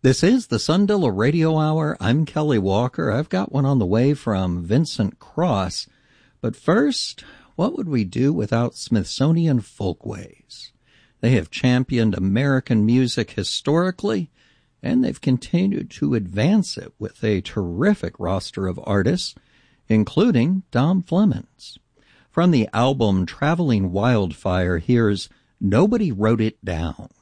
This is the Sundilla Radio Hour. I'm Kelly Walker. I've got one on the way from Vincent Cross. But first, what would we do without Smithsonian Folkways? They have championed American music historically, and they've continued to advance it with a terrific roster of artists, including Dom Flemons. From the album Traveling Wildfire, here's Nobody Wrote It Down.